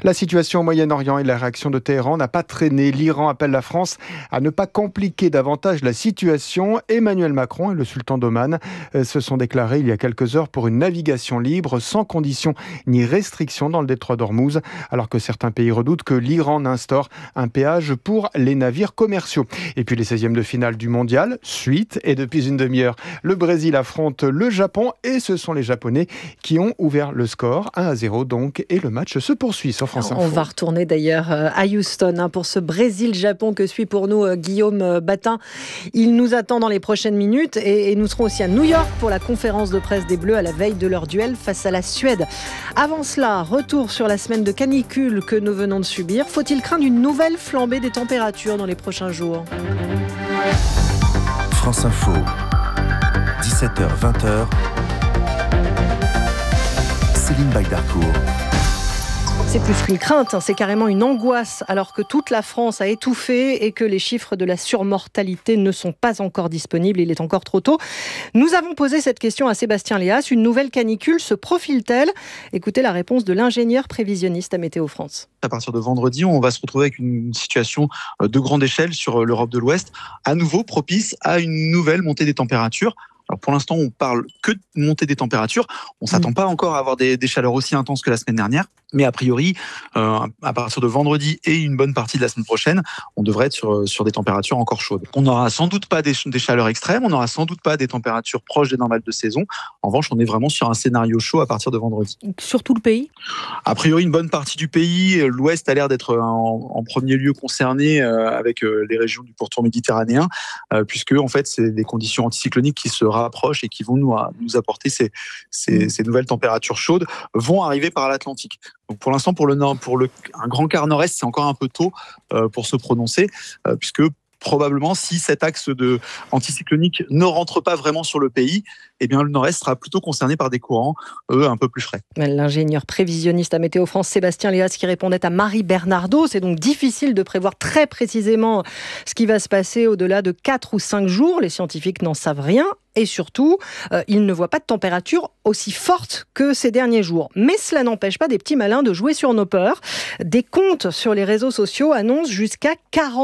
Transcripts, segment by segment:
La situation au Moyen-Orient et la réaction de Téhéran n'a pas traîné. L'Iran appelle la France à ne pas compliquer davantage la situation. Emmanuel Macron et le sultan d'Oman se sont déclarés il y a quelques heures pour une navigation libre sans conditions ni restrictions dans le détroit d'Ormuz, alors que certains pays redoutent que l'Iran instaure un péage pour les navires commerciaux. Et puis les 16e de finale du mondial, suite, et depuis une demi-heure, le Brésil affronte le Japon et ce sont les Japonais qui ont ouvert le score, 1-0 donc, et le match se poursuit sur France Info. On va retourner d'ailleurs à Houston pour ce Brésil-Japon que suit pour nous Guillaume Batin. Il nous attend dans les prochaines minutes et nous serons aussi à New York pour la conférence de presse des Bleus à la veille de leur duel face à la Suède. Avant cela, retour sur la semaine de canicule que nous venons de subir. Faut-il craindre une nouvelle flambée des températures dans les prochains jours ? France Info, 17h-20h, Céline Baydarcourt. C'est plus qu'une crainte, c'est carrément une angoisse, alors que toute la France a étouffé et que les chiffres de la surmortalité ne sont pas encore disponibles, il est encore trop tôt. Nous avons posé cette question à Sébastien Léas, une nouvelle canicule se profile-t-elle ? Écoutez la réponse de l'ingénieur prévisionniste à Météo France. À partir de vendredi, on va se retrouver avec une situation de grande échelle sur l'Europe de l'Ouest, à nouveau propice à une nouvelle montée des températures. Alors pour l'instant, on parle que de montée des températures. On ne s'attend pas encore à avoir des chaleurs aussi intenses que la semaine dernière. Mais a priori, à partir de vendredi et une bonne partie de la semaine prochaine, on devrait être sur des températures encore chaudes. On n'aura sans doute pas des chaleurs extrêmes, on n'aura sans doute pas des températures proches des normales de saison. En revanche, on est vraiment sur un scénario chaud à partir de vendredi. Sur tout le pays ? A priori, une bonne partie du pays. L'Ouest a l'air d'être en premier lieu concerné avec les régions du pourtour méditerranéen, puisque en fait, c'est des conditions anticycloniques qui se rapprochent et qui vont nous apporter ces nouvelles températures chaudes, vont arriver par l'Atlantique. Donc pour l'instant, pour un grand quart nord-est, c'est encore un peu tôt pour se prononcer, puisque probablement, si cet axe anticyclonique ne rentre pas vraiment sur le pays, eh bien, le nord-est sera plutôt concerné par des courants, un peu plus frais. L'ingénieur prévisionniste à Météo France, Sébastien Léas, qui répondait à Marie Bernardo. C'est donc difficile de prévoir très précisément ce qui va se passer au-delà de 4 ou 5 jours. Les scientifiques n'en savent rien. Et surtout, ils ne voient pas de température aussi forte que ces derniers jours. Mais cela n'empêche pas des petits malins de jouer sur nos peurs. Des comptes sur les réseaux sociaux annoncent jusqu'à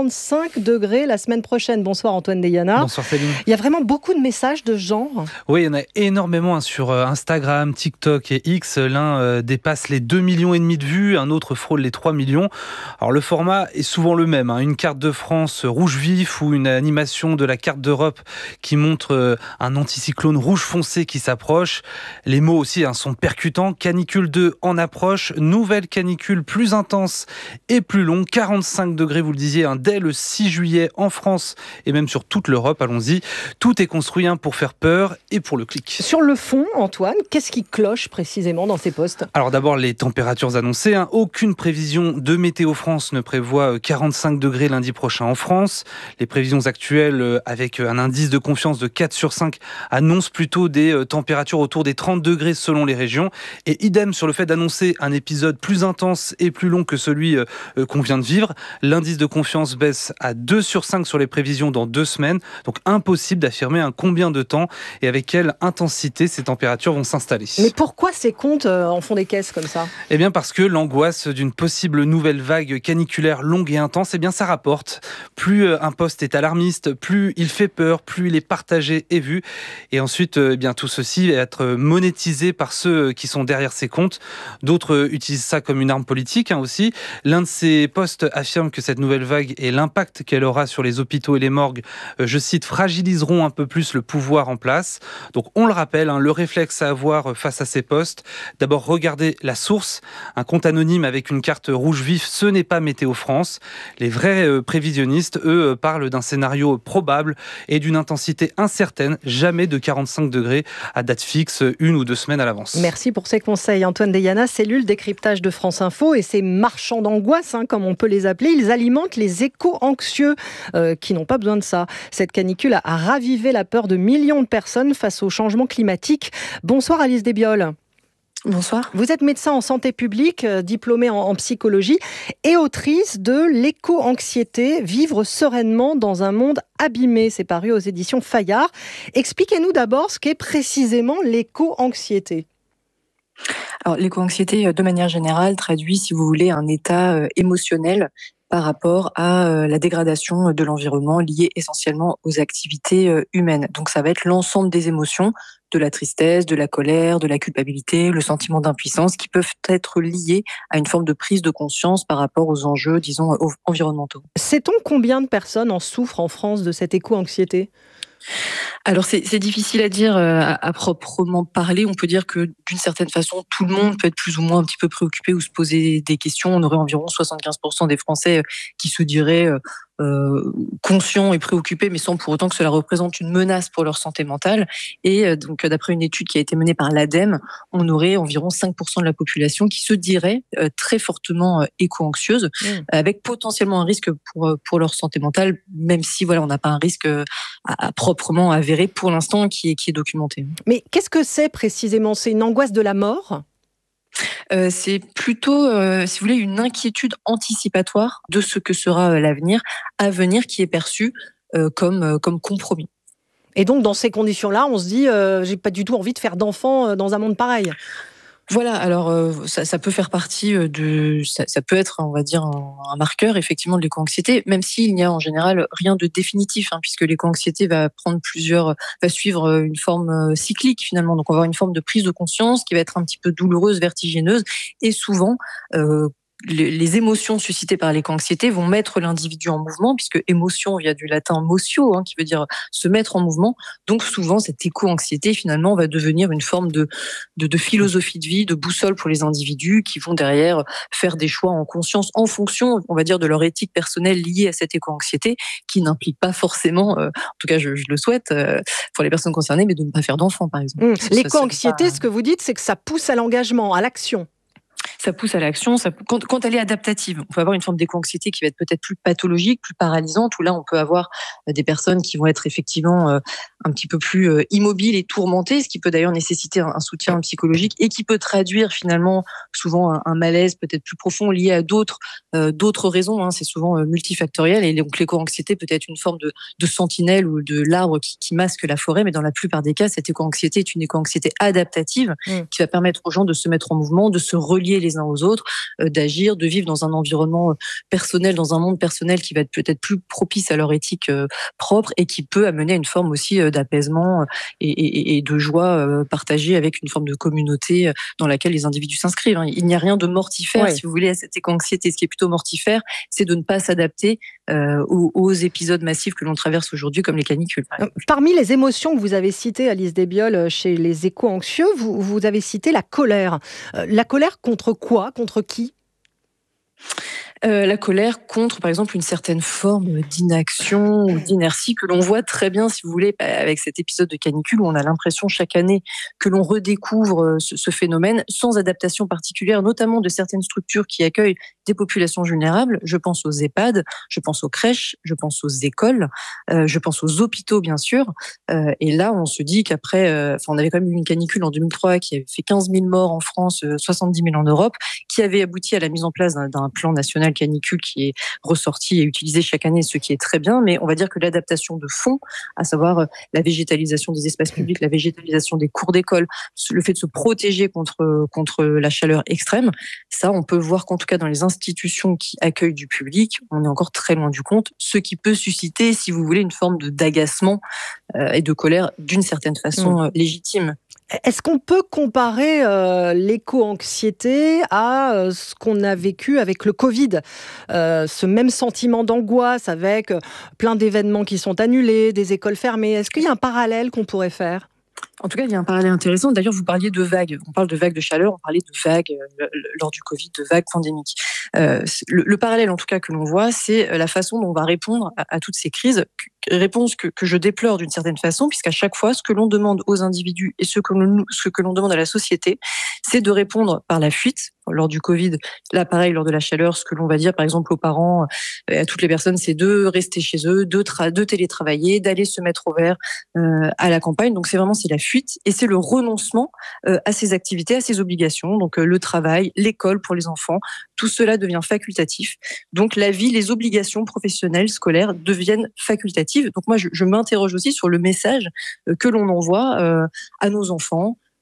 45 degrés la semaine prochaine. Bonsoir Antoine Deyana. Bonsoir Céline. Il y a vraiment beaucoup de messages de ce genre. Oui, il y en a énormément sur Instagram, TikTok et X. L'un dépasse les 2,5 millions de vues, un autre frôle les 3 millions. Alors le format est souvent le même, une carte de France rouge vif ou une animation de la carte d'Europe qui montre un anticyclone rouge foncé qui s'approche. Les mots aussi sont percutants. Canicule 2 en approche. Nouvelle canicule plus intense et plus longue. 45 degrés, vous le disiez, dès le 6 juillet en France et même sur toute l'Europe. Allons-y. Tout est construit pour faire peur et pour le clic. Sur le fond, Antoine, qu'est-ce qui cloche précisément dans ces postes ? Alors d'abord, les températures annoncées. Aucune prévision de Météo France ne prévoit 45 degrés lundi prochain en France. Les prévisions actuelles, avec un indice de confiance de 4 sur 5, annonce plutôt des températures autour des 30 degrés selon les régions. Et idem sur le fait d'annoncer un épisode plus intense et plus long que celui qu'on vient de vivre. L'indice de confiance baisse à 2 sur 5 sur les prévisions dans 2 semaines. Donc impossible d'affirmer combien de temps et avec quelle intensité ces températures vont s'installer. Mais pourquoi ces comptes en font des caisses comme ça ? Eh bien parce que l'angoisse d'une possible nouvelle vague caniculaire longue et intense, eh bien ça rapporte. Plus un post est alarmiste, plus il fait peur, plus il est partagé et vu. Et ensuite, tout ceci va être monétisé par ceux qui sont derrière ces comptes. D'autres utilisent ça comme une arme politique aussi. L'un de ces posts affirme que cette nouvelle vague et l'impact qu'elle aura sur les hôpitaux et les morgues, je cite, fragiliseront un peu plus le pouvoir en place. Donc on le rappelle, le réflexe à avoir face à ces posts, d'abord regardez la source. Un compte anonyme avec une carte rouge vif, ce n'est pas Météo France. Les vrais prévisionnistes, eux, parlent d'un scénario probable et d'une intensité incertaine, jamais de 45 degrés à date fixe, 1 ou 2 semaines à l'avance. Merci pour ces conseils. Antoine Deyana, cellule décryptage de France Info, et ces marchands d'angoisse, comme on peut les appeler, ils alimentent les échos anxieux qui n'ont pas besoin de ça. Cette canicule a ravivé la peur de millions de personnes face au changement climatique. Bonsoir Alice Desbioles. Bonsoir. Vous êtes médecin en santé publique, diplômée en psychologie et autrice de L'éco-anxiété, vivre sereinement dans un monde abîmé. C'est paru aux éditions Fayard. Expliquez-nous d'abord ce qu'est précisément l'éco-anxiété. Alors, l'éco-anxiété, de manière générale, traduit, si vous voulez, un état émotionnel par rapport à la dégradation de l'environnement liée essentiellement aux activités humaines. Donc, ça va être l'ensemble des émotions, de la tristesse, de la colère, de la culpabilité, le sentiment d'impuissance, qui peuvent être liés à une forme de prise de conscience par rapport aux enjeux, disons, environnementaux. Sait-on combien de personnes en souffrent en France de cette éco-anxiété ? Alors c'est difficile à dire à proprement parler. On peut dire que d'une certaine façon, tout le monde peut être plus ou moins un petit peu préoccupé ou se poser des questions. On aurait environ 75% des Français qui se diraient conscients et préoccupés, mais sans pour autant que cela représente une menace pour leur santé mentale. Et donc, d'après une étude qui a été menée par l'ADEME, on aurait environ 5% de la population qui se dirait très fortement éco-anxieuse, avec potentiellement un risque pour leur santé mentale, même si voilà, on n'a pas un risque à proprement avéré pour l'instant qui est documenté. Mais qu'est-ce que c'est précisément ? C'est une angoisse de la mort ? C'est plutôt, si vous voulez, une inquiétude anticipatoire de ce que sera l'avenir, à venir qui est perçu comme compromis. Et donc, dans ces conditions-là, on se dit, j'ai pas du tout envie de faire d'enfants dans un monde pareil. Voilà, alors ça peut faire partie ça peut être, on va dire, un marqueur effectivement de l'éco-anxiété, même s'il n'y a en général rien de définitif, puisque l'éco-anxiété va suivre une forme cyclique finalement. Donc on va avoir une forme de prise de conscience qui va être un petit peu douloureuse, vertigineuse, et souvent les émotions suscitées par l'éco-anxiété vont mettre l'individu en mouvement, puisque émotion vient du latin motio, qui veut dire se mettre en mouvement. Donc souvent, cette éco-anxiété, finalement, va devenir une forme de philosophie de vie, de boussole pour les individus qui vont derrière faire des choix en conscience, en fonction, on va dire, de leur éthique personnelle liée à cette éco-anxiété, qui n'implique pas forcément, en tout cas je le souhaite, pour les personnes concernées, mais de ne pas faire d'enfants, par exemple. L'éco-anxiété, ce que vous dites, c'est que ça pousse à l'engagement, à l'action. Ça pousse à l'action. Quand elle est adaptative, on peut avoir une forme d'éco-anxiété qui va être peut-être plus pathologique, plus paralysante, où là, on peut avoir des personnes qui vont être effectivement un petit peu plus immobiles et tourmentées, ce qui peut d'ailleurs nécessiter un soutien psychologique et qui peut traduire finalement souvent un malaise peut-être plus profond lié à d'autres raisons. C'est souvent multifactoriel, et donc l'éco-anxiété peut être une forme de sentinelle ou de l'arbre qui masque la forêt, mais dans la plupart des cas, cette éco-anxiété est une éco-anxiété adaptative qui va permettre aux gens de se mettre en mouvement, de se relier les uns aux autres, d'agir, de vivre dans un environnement personnel, dans un monde personnel qui va être peut-être plus propice à leur éthique propre, et qui peut amener à une forme aussi d'apaisement et de joie partagée avec une forme de communauté dans laquelle les individus s'inscrivent. Il n'y a rien de mortifère, si vous voulez, à cette éco-anxiété. Ce qui est plutôt mortifère, c'est de ne pas s'adapter aux épisodes massifs que l'on traverse aujourd'hui, comme les canicules. Parmi les émotions que vous avez citées, Alice Desbioles, chez les éco-anxieux, vous avez cité la colère. La colère contre quoi ? Contre qui ? La colère contre, par exemple, une certaine forme d'inaction ou d'inertie que l'on voit très bien, si vous voulez, avec cet épisode de canicule où on a l'impression chaque année que l'on redécouvre ce phénomène sans adaptation particulière, notamment de certaines structures qui accueillent des populations vulnérables. Je pense aux EHPAD, je pense aux crèches, je pense aux écoles, je pense aux hôpitaux, bien sûr. Et là, on se dit qu'après, on avait quand même eu une canicule en 2003 qui avait fait 15 000 morts en France, 70 000 en Europe, qui avait abouti à la mise en place d'un plan national canicule qui est ressorti et utilisé chaque année, ce qui est très bien. Mais on va dire que l'adaptation de fond, à savoir la végétalisation des espaces publics, la végétalisation des cours d'école, le fait de se protéger contre la chaleur extrême, ça, on peut voir qu'en tout cas dans les institutions qui accueillent du public, on est encore très loin du compte, ce qui peut susciter, si vous voulez, une forme d'agacement et de colère d'une certaine façon légitime. Est-ce qu'on peut comparer l'éco-anxiété à ce qu'on a vécu avec le Covid ? Ce même sentiment d'angoisse avec plein d'événements qui sont annulés, des écoles fermées. Est-ce qu'il y a un parallèle qu'on pourrait faire ? En tout cas, il y a un parallèle intéressant. D'ailleurs, vous parliez de vagues. On parle de vagues de chaleur, on parlait de vagues lors du Covid, de vagues pandémiques. Le parallèle, en tout cas, que l'on voit, c'est la façon dont on va répondre à toutes ces crises. Réponse que je déplore d'une certaine façon, puisqu'à chaque fois, ce que l'on demande aux individus et ce que l'on demande à la société, c'est de répondre par la fuite. Lors du Covid, là, pareil, lors de la chaleur, ce que l'on va dire, par exemple, aux parents, à toutes les personnes, c'est de rester chez eux, de télétravailler, d'aller se mettre au vert à la campagne. Donc, c'est la fuite et c'est le renoncement à ces activités, à ces obligations. Donc, le travail, l'école pour les enfants, tout cela devient facultatif. Donc, la vie, les obligations professionnelles, scolaires deviennent facultatives. Donc, moi, je m'interroge aussi sur le message que l'on envoie à nos enfants,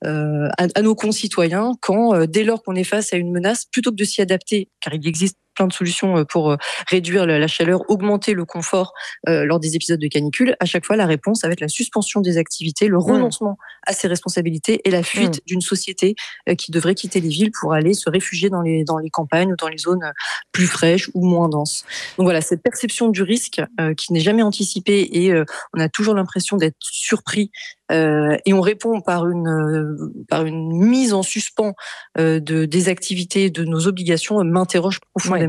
à nos concitoyens quand, dès lors qu'on est face à une menace, plutôt que de s'y adapter, car il existe plein de solutions pour réduire la chaleur, augmenter le confort lors des épisodes de canicule. À chaque fois, la réponse, ça va être la suspension des activités, le renoncement à ses responsabilités et la fuite d'une société qui devrait quitter les villes pour aller se réfugier dans les campagnes ou dans les zones plus fraîches ou moins denses. Donc voilà, cette perception du risque qui n'est jamais anticipée et on a toujours l'impression d'être surpris et on répond par une mise en suspens des activités, de nos obligations, m'interroge profondément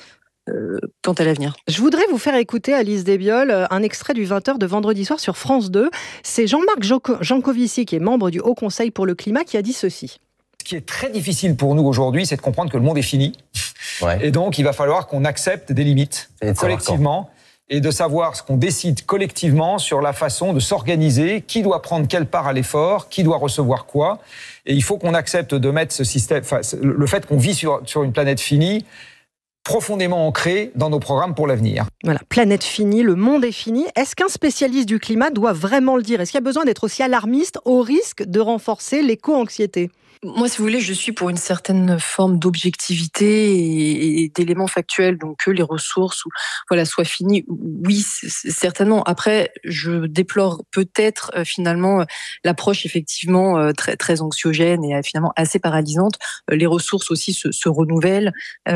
quant à l'avenir. Je voudrais vous faire écouter, Alice Desbioles, un extrait du 20h de vendredi soir sur France 2. C'est Jean-Marc Jancovici, qui est membre du Haut Conseil pour le climat, qui a dit ceci. Ce qui est très difficile pour nous aujourd'hui, c'est de comprendre que le monde est fini. Ouais. Et donc, il va falloir qu'on accepte des limites collectivement et de savoir ce qu'on décide collectivement sur la façon de s'organiser, qui doit prendre quelle part à l'effort, qui doit recevoir quoi. Et il faut qu'on accepte de mettre ce système, le fait qu'on vit sur une planète finie, profondément ancré dans nos programmes pour l'avenir. Voilà, planète finie, le monde est fini. Est-ce qu'un spécialiste du climat doit vraiment le dire ? Est-ce qu'il y a besoin d'être aussi alarmiste au risque de renforcer l'éco-anxiété ? Moi, si vous voulez, je suis pour une certaine forme d'objectivité et d'éléments factuels, donc que les ressources soient finies. Oui, certainement. Après, je déplore peut-être finalement l'approche effectivement très très anxiogène et finalement assez paralysante. Les ressources aussi se renouvellent.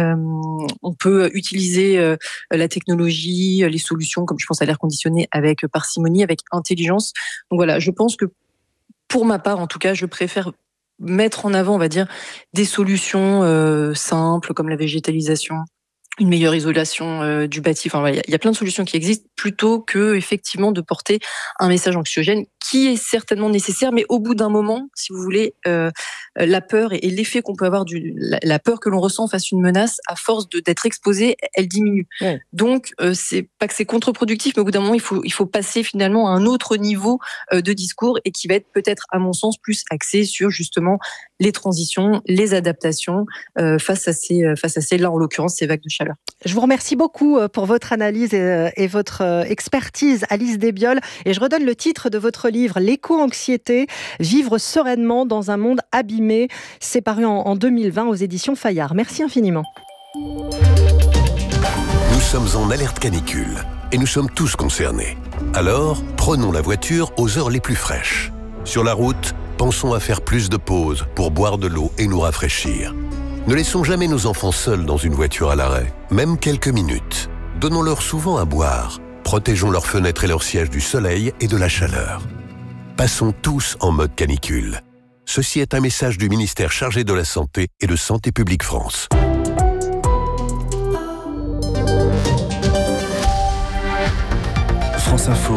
On peut utiliser la technologie, les solutions, comme je pense à l'air conditionné, avec parcimonie, avec intelligence. Donc voilà, je pense que pour ma part, en tout cas, je préfère mettre en avant, on va dire, des solutions simples comme la végétalisation, une meilleure isolation du bâti. Enfin, il y a plein de solutions qui existent plutôt que effectivement de porter un message anxiogène qui est certainement nécessaire, mais au bout d'un moment, si vous voulez, la peur et l'effet qu'on peut avoir la peur que l'on ressent face à une menace, à force d'être exposé, elle diminue. Ouais. Donc, c'est pas que c'est contre-productif, mais au bout d'un moment, il faut passer finalement à un autre niveau de discours et qui va être peut-être, à mon sens, plus axé sur justement les transitions, les adaptations face à ces là en l'occurrence ces vagues de chaleur. Je vous remercie beaucoup pour votre analyse et votre expertise, Alice Desbioles. Et je redonne le titre de votre livre, L'éco-anxiété, vivre sereinement dans un monde abîmé. C'est paru en 2020 aux éditions Fayard. Merci infiniment. Nous sommes en alerte canicule et nous sommes tous concernés. Alors, prenons la voiture aux heures les plus fraîches. Sur la route, pensons à faire plus de pauses pour boire de l'eau et nous rafraîchir. Ne laissons jamais nos enfants seuls dans une voiture à l'arrêt, même quelques minutes. Donnons-leur souvent à boire. Protégeons leurs fenêtres et leurs sièges du soleil et de la chaleur. Passons tous en mode canicule. Ceci est un message du ministère chargé de la Santé et de Santé publique France. France Info,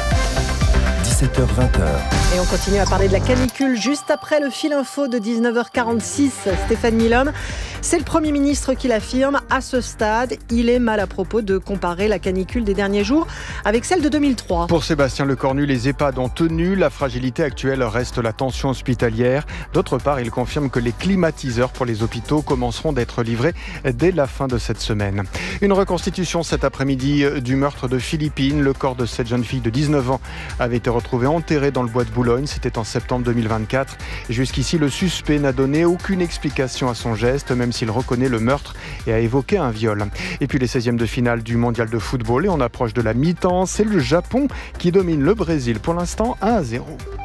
17h-20h. Et on continue à parler de la canicule juste après le fil info de 19h46. Stéphane Milhomme, c'est le Premier ministre qui l'affirme. À ce stade, il est mal à propos de comparer la canicule des derniers jours avec celle de 2003. Pour Sébastien Lecornu, les EHPAD ont tenu. La fragilité actuelle reste la tension hospitalière. D'autre part, il confirme que les climatiseurs pour les hôpitaux commenceront d'être livrés dès la fin de cette semaine. Une reconstitution cet après-midi du meurtre de Philippine. Le corps de cette jeune fille de 19 ans avait été retrouvé enterré dans le bois de Boulogne. C'était en septembre 2024. Jusqu'ici, le suspect n'a donné aucune explication à son geste, même s'il reconnaît le meurtre et a évoqué un viol. Et puis les 16e de finale du mondial de football et on approche de la mi-temps. C'est le Japon qui domine le Brésil pour l'instant 1-0.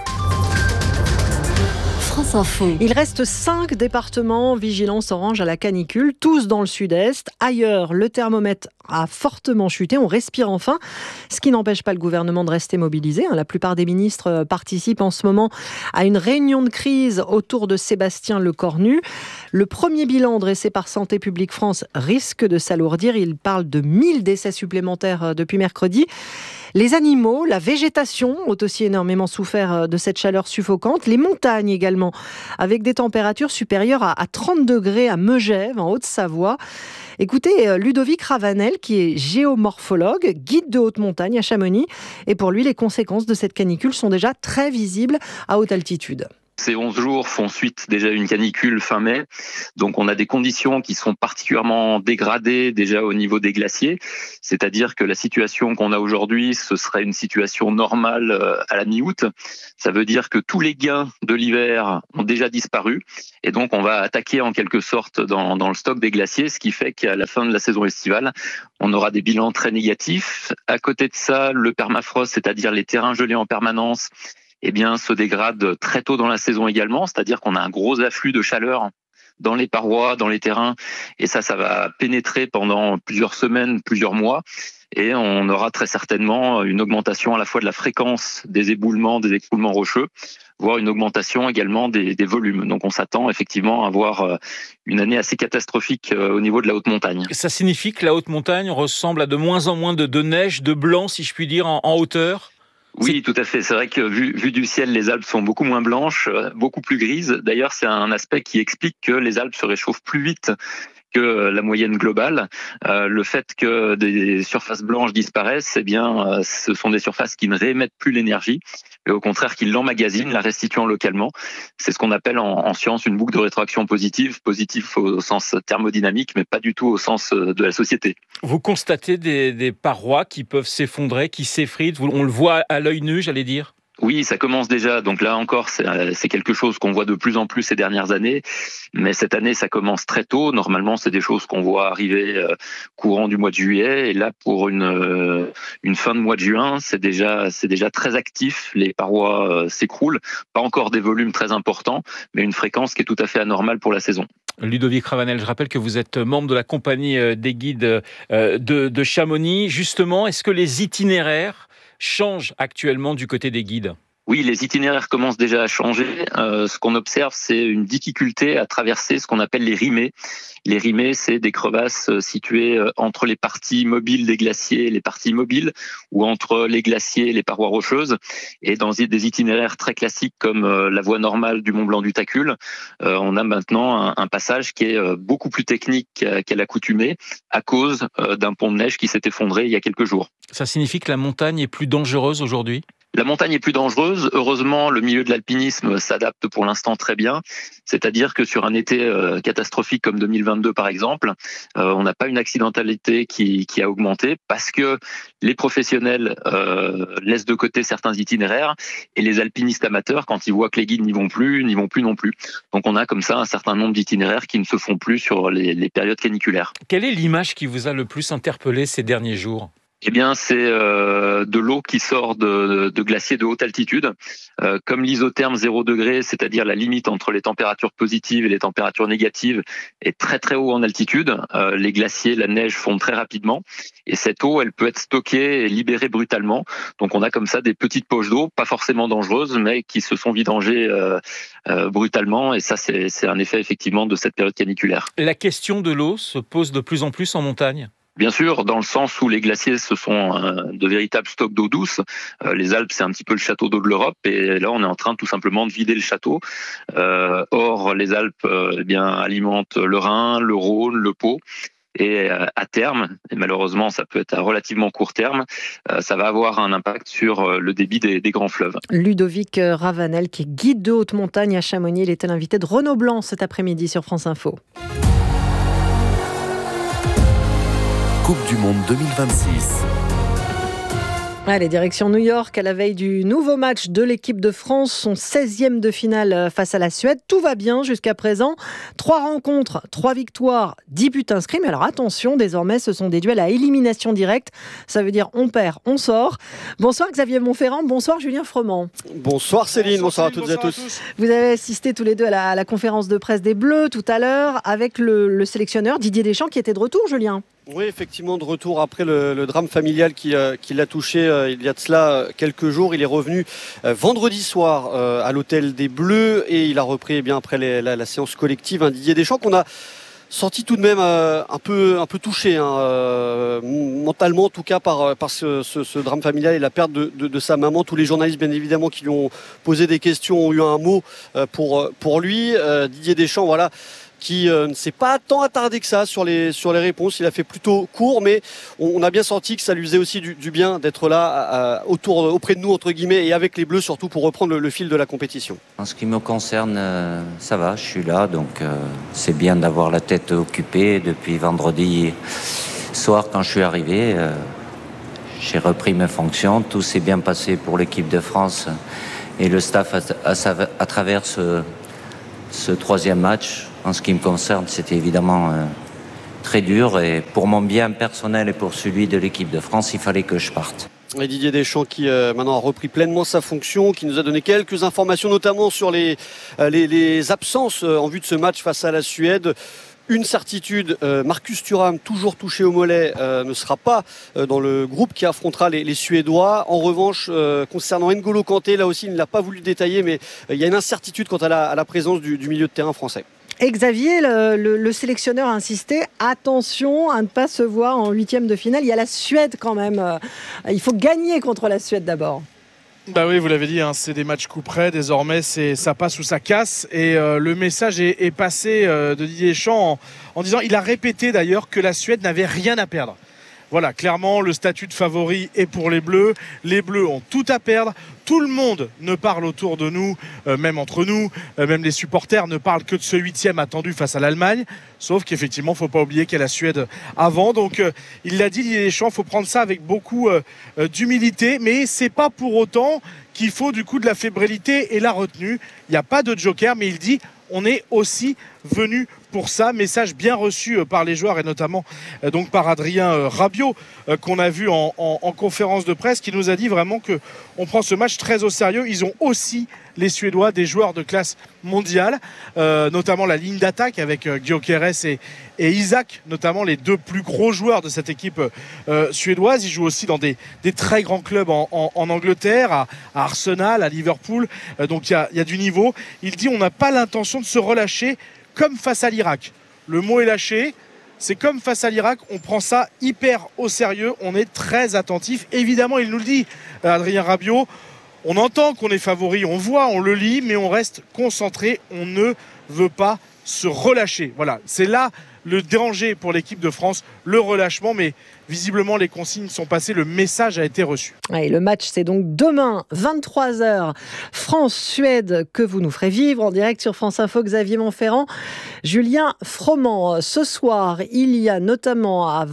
France Info. Il reste 5 départements vigilance orange à la canicule, tous dans le sud-est. Ailleurs, le thermomètre a fortement chuté. On respire enfin, ce qui n'empêche pas le gouvernement de rester mobilisé. La plupart des ministres participent en ce moment à une réunion de crise autour de Sébastien Lecornu. Le premier bilan dressé par Santé publique France risque de s'alourdir. Il parle de 1000 décès supplémentaires depuis mercredi. Les animaux, la végétation ont aussi énormément souffert de cette chaleur suffocante. Les montagnes également, avec des températures supérieures à 30 degrés à Megève, en Haute-Savoie. Écoutez Ludovic Ravanel, qui est géomorphologue, guide de haute montagne à Chamonix. Et pour lui, les conséquences de cette canicule sont déjà très visibles à haute altitude. Ces 11 jours font suite déjà à une canicule fin mai, donc on a des conditions qui sont particulièrement dégradées déjà au niveau des glaciers, c'est-à-dire que la situation qu'on a aujourd'hui, ce serait une situation normale à la mi-août. Ça veut dire que tous les gains de l'hiver ont déjà disparu, et donc on va attaquer en quelque sorte dans le stock des glaciers, ce qui fait qu'à la fin de la saison estivale, on aura des bilans très négatifs. À côté de ça, le permafrost, c'est-à-dire les terrains gelés en permanence, se dégrade très tôt dans la saison également, c'est-à-dire qu'on a un gros afflux de chaleur dans les parois, dans les terrains, et ça va pénétrer pendant plusieurs semaines, plusieurs mois, et on aura très certainement une augmentation à la fois de la fréquence des éboulements, des écroulements rocheux, voire une augmentation également des volumes. Donc on s'attend effectivement à avoir une année assez catastrophique au niveau de la haute montagne. Ça signifie que la haute montagne ressemble à de moins en moins de neige, de blanc, si je puis dire, en hauteur ? Oui, tout à fait. C'est vrai que vu du ciel, les Alpes sont beaucoup moins blanches, beaucoup plus grises. D'ailleurs, c'est un aspect qui explique que les Alpes se réchauffent plus vite que la moyenne globale. Le fait que des surfaces blanches disparaissent, ce sont des surfaces qui ne réémettent plus l'énergie, et au contraire qui l'emmagasinent, la restituant localement. C'est ce qu'on appelle en science une boucle de rétroaction positive au sens thermodynamique, mais pas du tout au sens de la société. Vous constatez des parois qui peuvent s'effondrer, qui s'effritent, on le voit à l'œil nu, j'allais dire ? Oui, ça commence déjà. Donc là encore, c'est quelque chose qu'on voit de plus en plus ces dernières années. Mais cette année, ça commence très tôt. Normalement, c'est des choses qu'on voit arriver courant du mois de juillet. Et là, pour une fin de mois de juin, c'est déjà très actif. Les parois s'écroulent. Pas encore des volumes très importants, mais une fréquence qui est tout à fait anormale pour la saison. Ludovic Ravanel, je rappelle que vous êtes membre de la compagnie des guides de Chamonix. Justement, est-ce que les itinéraires changent actuellement du côté des guides ? Oui, les itinéraires commencent déjà à changer. Ce qu'on observe, c'est une difficulté à traverser ce qu'on appelle les rimés. Les rimés, c'est des crevasses situées entre les parties mobiles des glaciers et les parties immobiles, ou entre les glaciers et les parois rocheuses. Et dans des itinéraires très classiques comme la voie normale du Mont Blanc du Tacul, on a maintenant un passage qui est beaucoup plus technique qu'à l'accoutumée à cause d'un pont de neige qui s'est effondré il y a quelques jours. Ça signifie que la montagne est plus dangereuse aujourd'hui ? La montagne est plus dangereuse. Heureusement, le milieu de l'alpinisme s'adapte pour l'instant très bien. C'est-à-dire que sur un été catastrophique comme 2022 par exemple, on n'a pas une accidentalité qui a augmenté parce que les professionnels laissent de côté certains itinéraires et les alpinistes amateurs, quand ils voient que les guides n'y vont plus non plus. Donc on a comme ça un certain nombre d'itinéraires qui ne se font plus sur les périodes caniculaires. Quelle est l'image qui vous a le plus interpellé ces derniers jours ? C'est de l'eau qui sort de glaciers de haute altitude. Comme l'isotherme 0 degré, c'est-à-dire la limite entre les températures positives et les températures négatives, est très très haut en altitude. Les glaciers, la neige fondent très rapidement. Et cette eau, elle peut être stockée et libérée brutalement. Donc on a comme ça des petites poches d'eau, pas forcément dangereuses, mais qui se sont vidangées brutalement. Et ça, c'est un effet effectivement de cette période caniculaire. La question de l'eau se pose de plus en plus en montagne ? Bien sûr, dans le sens où les glaciers, ce sont de véritables stocks d'eau douce. Les Alpes, c'est un petit peu le château d'eau de l'Europe. Et là, on est en train tout simplement de vider le château. Or, les Alpes alimentent le Rhin, le Rhône, le Pô. Et à terme, et malheureusement ça peut être à relativement court terme, ça va avoir un impact sur le débit des grands fleuves. Ludovic Ravanel, qui est guide de haute montagne à Chamonix, il était l'invité de Renaud Blanc cet après-midi sur France Info. Coupe du Monde 2026. Allez, direction New York à la veille du nouveau match de l'équipe de France, son 16e de finale face à la Suède. Tout va bien jusqu'à présent. 3 rencontres, 3 victoires, 10 buts inscrits. Mais alors attention, désormais ce sont des duels à élimination directe. Ça veut dire on perd, on sort. Bonsoir Xavier Montferrand, bonsoir Julien Froment. Bonsoir Céline, bonsoir à toutes et à tous. Vous avez assisté tous les deux à la conférence de presse des Bleus tout à l'heure avec le sélectionneur Didier Deschamps qui était de retour, Julien. Oui, effectivement, de retour après le drame familial qui l'a touché il y a de cela quelques jours. Il est revenu vendredi soir à l'hôtel des Bleus et il a repris après la séance collective. Didier Deschamps qu'on a senti tout de même un peu touché, mentalement en tout cas par ce drame familial et la perte de sa maman. Tous les journalistes bien évidemment qui lui ont posé des questions ont eu un mot pour lui. Didier Deschamps, voilà, qui ne s'est pas tant attardé que ça sur les réponses. Il a fait plutôt court, mais on a bien senti que ça lui faisait aussi du bien d'être là auprès de nous, entre guillemets, et avec les Bleus surtout pour reprendre le fil de la compétition. En ce qui me concerne, ça va, je suis là, donc c'est bien d'avoir la tête occupée. Depuis vendredi soir, quand je suis arrivé, j'ai repris mes fonctions. Tout s'est bien passé pour l'équipe de France et le staff à travers ce troisième match. En ce qui me concerne, c'était évidemment très dur et pour mon bien personnel et pour celui de l'équipe de France, il fallait que je parte. Et Didier Deschamps qui maintenant a repris pleinement sa fonction, qui nous a donné quelques informations notamment sur les absences en vue de ce match face à la Suède. Une certitude, Marcus Thuram, toujours touché au mollet, ne sera pas dans le groupe qui affrontera les Suédois. En revanche, concernant N'Golo Kanté, là aussi il ne l'a pas voulu détailler, mais il y a une incertitude quant à la présence du milieu de terrain français. Et Xavier, le sélectionneur a insisté, attention à ne pas se voir en 8e de finale. Il y a la Suède quand même. Il faut gagner contre la Suède d'abord. Bah oui, vous l'avez dit, c'est des matchs coup près. Désormais, ça passe ou ça casse. Et le message est passé de Didier Deschamps en disant, il a répété d'ailleurs que la Suède n'avait rien à perdre. Voilà, clairement, le statut de favori est pour les Bleus. Les Bleus ont tout à perdre. Tout le monde ne parle autour de nous, même entre nous, même les supporters ne parlent que de ce 8e attendu face à l'Allemagne. Sauf qu'effectivement, il ne faut pas oublier qu'il y a la Suède avant. Donc, il l'a dit, Didier Deschamps, il faut prendre ça avec beaucoup d'humilité. Mais ce n'est pas pour autant qu'il faut du coup de la fébrilité et la retenue. Il n'y a pas de joker, mais il dit, on est aussi venu pour ça. Message bien reçu par les joueurs et notamment donc par Adrien Rabiot qu'on a vu en conférence de presse, qui nous a dit vraiment qu'on prend ce match très au sérieux. Ils ont aussi, les Suédois, des joueurs de classe mondiale, notamment la ligne d'attaque avec Gyökeres et Isaac, notamment les deux plus gros joueurs de cette équipe suédoise. Ils jouent aussi dans des très grands clubs en Angleterre, à Arsenal, à Liverpool. Donc il y a du niveau. Il dit on n'a pas l'intention de se relâcher comme face à l'Irak. Le mot est lâché. C'est comme face à l'Irak, on prend ça hyper au sérieux, on est très attentif. Évidemment, il nous le dit, Adrien Rabiot, on entend qu'on est favori, on voit, on le lit, mais on reste concentré, on ne veut pas se relâcher. Voilà, c'est là le danger pour l'équipe de France, le relâchement, mais visiblement les consignes sont passées, le message a été reçu. Et le match, c'est donc demain, 23h, France-Suède, que vous nous ferez vivre en direct sur France Info. Xavier Montferrand, Julien Froment. Ce soir, il y a notamment à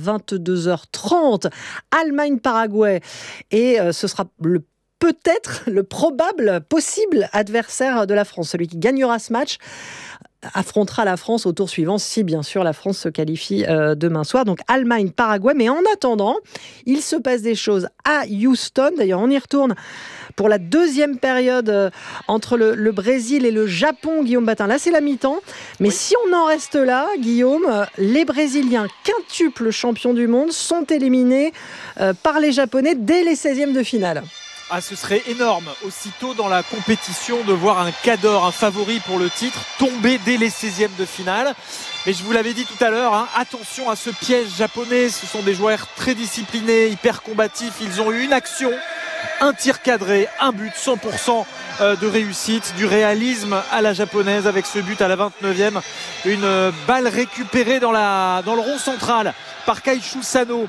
22h30 Allemagne-Paraguay, et ce sera peut-être le probable, possible adversaire de la France. Celui qui gagnera ce match affrontera la France au tour suivant, si bien sûr la France se qualifie demain soir. Donc Allemagne-Paraguay. Mais en attendant, il se passe des choses à Houston. D'ailleurs, on y retourne pour la deuxième période entre le Brésil et le Japon, Guillaume Batin. Là, c'est la mi-temps. Mais si on en reste là, Guillaume, les Brésiliens, quintuples champions du monde, sont éliminés par les Japonais dès les 16e de finale. Ah, ce serait énorme, aussitôt dans la compétition, de voir un cador, un favori pour le titre, tomber dès les 16e de finale. Mais je vous l'avais dit tout à l'heure, attention à ce piège japonais. Ce sont des joueurs très disciplinés, hyper combatifs. Ils ont eu une action, un tir cadré, un but, 100% de réussite, du réalisme à la japonaise avec ce but à la 29e. Une balle récupérée dans le rond central par Kaishu Sano.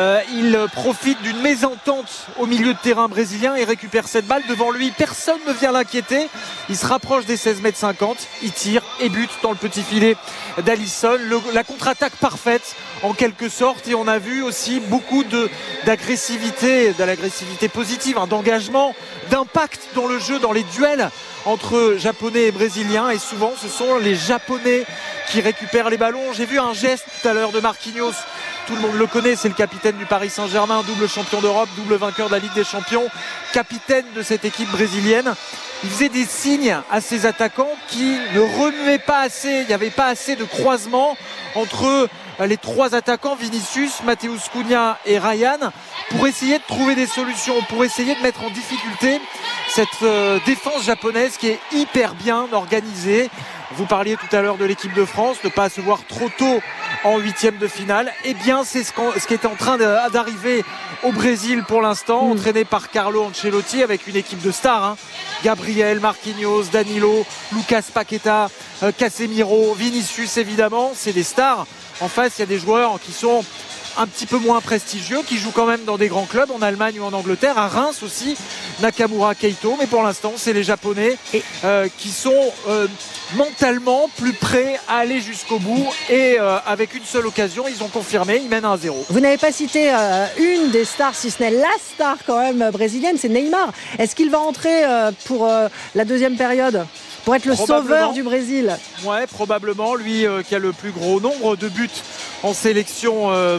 Il profite d'une mésentente au milieu de terrain brésilien et récupère cette balle devant lui. Personne ne vient l'inquiéter. Il se rapproche des 16,50 m. Il tire et bute dans le petit filet d'Alisson. La contre-attaque parfaite en quelque sorte. Et on a vu aussi beaucoup d'agressivité, de l'agressivité positive, d'engagement, d'impact dans le jeu, dans les duels entre Japonais et Brésiliens. Et souvent, ce sont les Japonais qui récupèrent les ballons. J'ai vu un geste tout à l'heure de Marquinhos. Tout le monde le connaît, c'est le capitaine du Paris Saint-Germain, double champion d'Europe, double vainqueur de la Ligue des Champions, capitaine de cette équipe brésilienne. Il faisait des signes à ses attaquants qui ne remuaient pas assez. Il n'y avait pas assez de croisement entre les trois attaquants, Vinicius, Matheus Cunha et Ryan, pour essayer de trouver des solutions, pour essayer de mettre en difficulté cette défense japonaise qui est hyper bien organisée. Vous parliez tout à l'heure de l'équipe de France, ne pas se voir trop tôt en 8e de finale. Eh bien, c'est ce qui est en train d'arriver au Brésil pour l'instant, entraîné par Carlo Ancelotti avec une équipe de stars. Gabriel, Marquinhos, Danilo, Lucas Paqueta, Casemiro, Vinicius évidemment, c'est des stars. En face, il y a des joueurs qui sont un petit peu moins prestigieux, qui jouent quand même dans des grands clubs en Allemagne ou en Angleterre, à Reims aussi, Nakamura, Keito, mais pour l'instant c'est les Japonais qui sont mentalement plus prêts à aller jusqu'au bout et avec une seule occasion ils ont confirmé, ils mènent 1-0. Vous n'avez pas cité une des stars, si ce n'est la star quand même brésilienne, c'est Neymar. Est-ce qu'il va entrer pour la deuxième période pour être le sauveur du Brésil? Ouais, probablement, lui qui a le plus gros nombre de buts en sélection